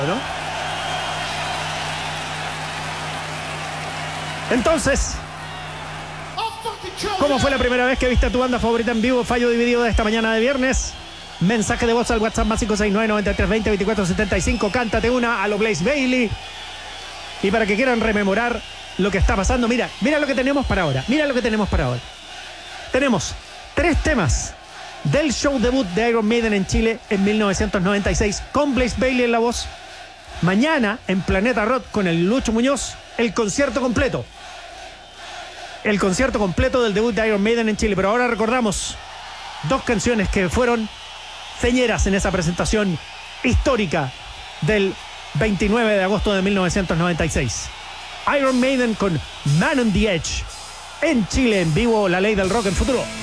¿no? Entonces, ¿cómo fue la primera vez que viste a tu banda favorita en vivo? Fallo dividido de esta mañana de viernes. Mensaje de voz al WhatsApp más 569-9320-2475. Cántate una a lo Blaze Bayley. Y para que quieran rememorar lo que está pasando, mira lo que tenemos para ahora. Tenemos 3 temas del show debut de Iron Maiden en Chile en 1996 con Blaze Bayley en la voz. Mañana en Planeta Rock con el Lucho Muñoz, el concierto completo. El concierto completo del debut de Iron Maiden en Chile. Pero ahora recordamos 2 canciones que fueron señeras en esa presentación histórica del 29 de agosto de 1996. Iron Maiden con Man on the Edge en Chile en vivo, la ley del rock en futuro.